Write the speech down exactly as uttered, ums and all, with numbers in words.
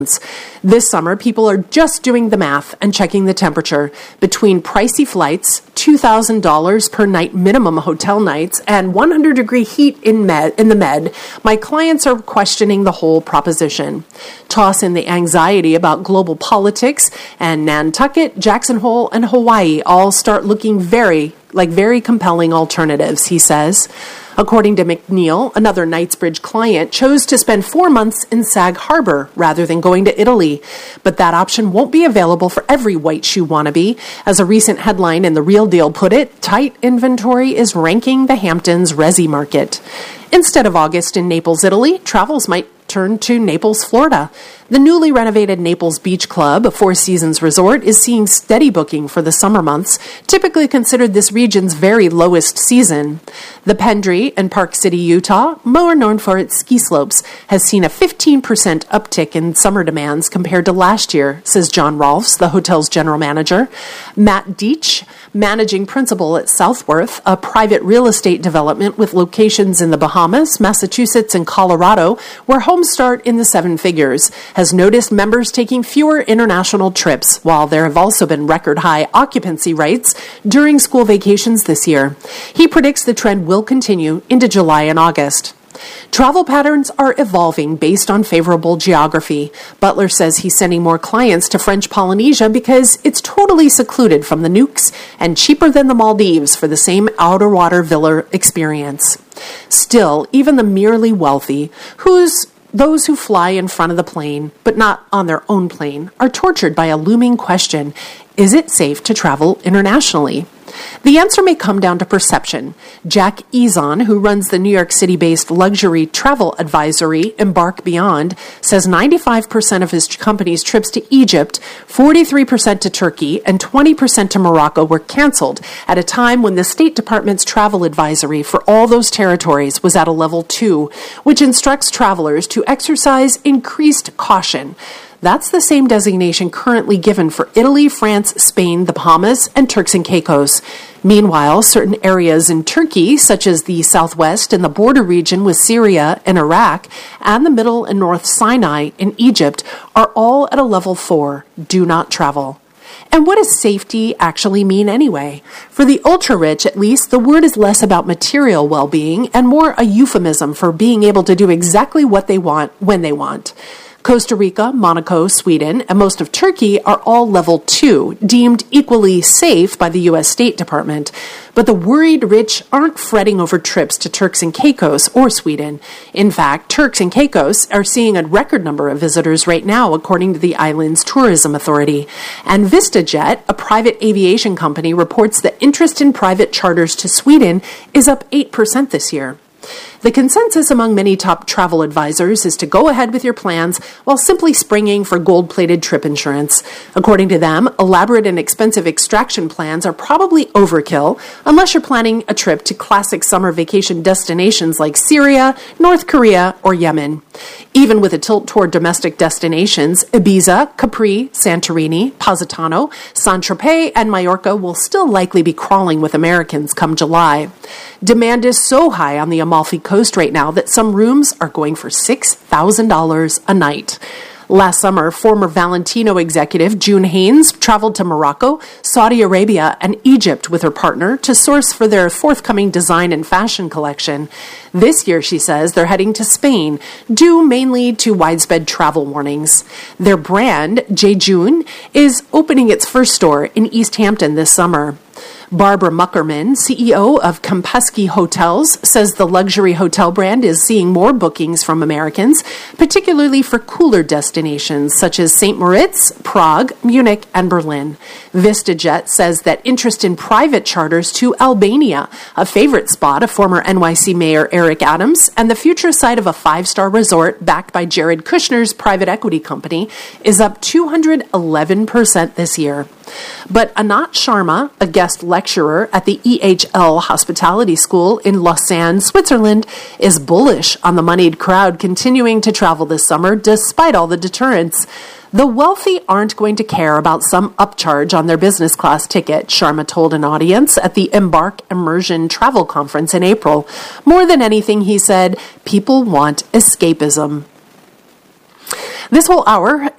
This summer, people are just doing the math and checking the temperature. Between pricey flights, two thousand dollars per night minimum hotel nights, and one hundred degree heat in med in the Med, my clients are questioning the whole proposition. Toss in the anxiety about global politics, and Nantucket, Jackson Hole, and Hawaii all start looking very, like very compelling alternatives, he says. According to McNeil, another Knightsbridge client chose to spend four months in Sag Harbor rather than going to Italy. But that option won't be available for every white shoe wannabe. As a recent headline in The Real Deal put it, tight inventory is ranking the Hamptons resi market. Instead of August in Naples, Italy, travels might turn to Naples, Florida. The newly renovated Naples Beach Club, a Four Seasons resort, is seeing steady booking for the summer months, typically considered this region's very lowest season. The Pendry in Park City, Utah, more known for its ski slopes, has seen a fifteen percent uptick in summer demands compared to last year, says John Rolfs, the hotel's general manager. Matt Deitch, managing principal at Southworth, a private real estate development with locations in the Bahamas, Massachusetts, and Colorado, where homes start in the seven figures, has noticed members taking fewer international trips, while there have also been record high occupancy rates during school vacations this year. He predicts the trend will continue into July and August. Travel patterns are evolving based on favorable geography. Butler says he's sending more clients to French Polynesia because it's totally secluded from the nukes and cheaper than the Maldives for the same outer water villa experience. Still, even the merely wealthy, whose those who fly in front of the plane, but not on their own plane, are tortured by a looming question: is it safe to travel internationally? The answer may come down to perception. Jack Ezon, who runs the New York City-based luxury travel advisory Embark Beyond, says ninety-five percent of his company's trips to Egypt, forty-three percent to Turkey, and twenty percent to Morocco were canceled at a time when the State Department's travel advisory for all those territories was at a level two, which instructs travelers to exercise increased caution. That's the same designation currently given for Italy, France, Spain, the Bahamas, and Turks and Caicos. Meanwhile, certain areas in Turkey, such as the southwest and the border region with Syria and Iraq, and the middle and north Sinai in Egypt, are all at a level four, do not travel. And what does safety actually mean anyway? For the ultra-rich, at least, the word is less about material well-being and more a euphemism for being able to do exactly what they want when they want. Costa Rica, Monaco, Sweden, and most of Turkey are all level two, deemed equally safe by the U S State Department. But the worried rich aren't fretting over trips to Turks and Caicos or Sweden. In fact, Turks and Caicos are seeing a record number of visitors right now, according to the island's tourism authority. And VistaJet, a private aviation company, reports that interest in private charters to Sweden is up eight percent this year. The consensus among many top travel advisors is to go ahead with your plans while simply springing for gold-plated trip insurance. According to them, elaborate and expensive extraction plans are probably overkill unless you're planning a trip to classic summer vacation destinations like Syria, North Korea, or Yemen. Even with a tilt toward domestic destinations, Ibiza, Capri, Santorini, Positano, Saint-Tropez, and Mallorca will still likely be crawling with Americans come July. Demand is so high on the Amalfi Coast right now that some rooms are going for six thousand dollars a night. Last summer, former Valentino executive June Haynes traveled to Morocco, Saudi Arabia, and Egypt with her partner to source for their forthcoming design and fashion collection. This year, she says, they're heading to Spain, due mainly to widespread travel warnings. Their brand, Jejune, is opening its first store in East Hampton this summer. Barbara Muckerman, C E O of Kempinski Hotels, says the luxury hotel brand is seeing more bookings from Americans, particularly for cooler destinations such as Saint Moritz, Prague, Munich, and Berlin. VistaJet says that interest in private charters to Albania, a favorite spot of former N Y C Mayor Eric Adams, and the future site of a five-star resort backed by Jared Kushner's private equity company, is up two hundred eleven percent this year. But Anat Sharma, a guest lecturer at the E H L Hospitality School in Lausanne, Switzerland, is bullish on the moneyed crowd continuing to travel this summer despite all the deterrents. The wealthy aren't going to care about some upcharge on their business class ticket, Sharma told an audience at the Embark Immersion Travel Conference in April. More than anything, he said, people want escapism. This whole hour